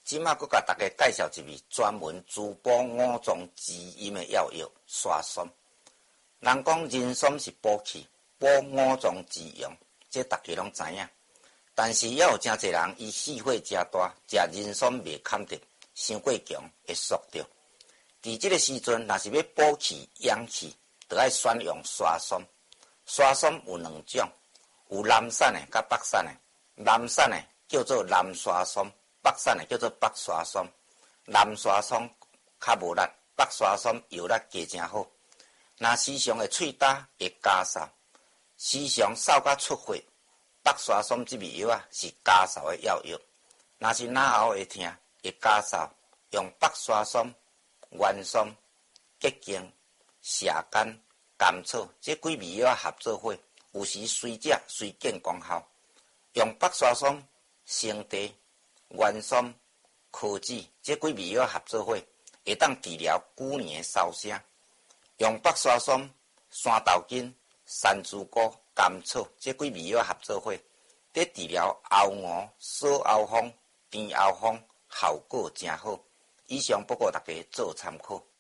即马佫甲大家介绍一味专门滋补五脏滋阴的药沙参。人讲人参是补气、补五脏之用，这大家拢知影。但是也有真侪人伊气火真大，食人参袂堪得，伤过强会缩着。伫即个时阵，若是要补气养气，就要选用沙参。沙参有两种，有南山的甲北山的。南山的叫做南沙参，北山的叫做北沙参。南沙参较无力，北沙参药力加真好。若时常的喙焦会加嗽，时常嗽甲出血，北沙参这味药是加嗽的药。若是哪喉会痛会加嗽，用北沙参、元参、桔梗、蛇干、甘草这几味药合作伙，有时随食随见功效。用北沙参、生地、元参、柯子这几味药合作伙，会当治疗久年的烧声。用北沙参、山豆根、山猪骨、甘草这几味药合作伙，在治疗喉癌、少喉风、甜喉风效果真好。以上不过大家做参考。